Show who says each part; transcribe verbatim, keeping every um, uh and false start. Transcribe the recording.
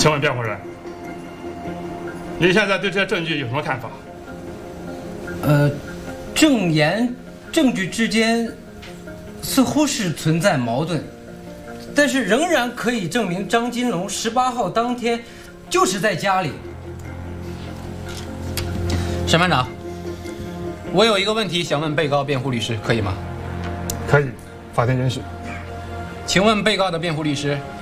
Speaker 1: 请问辩护人，您现在对这些证据有什么看法？
Speaker 2: 呃，证言、证据之间似乎是存在矛盾，但是仍然可以证明张金龙十八号当天就是在家里。
Speaker 3: 审判长，我有一个问题想问被告辩护律师，可以吗？
Speaker 1: 可以，法庭允许。
Speaker 3: 请问被告的辩护律师，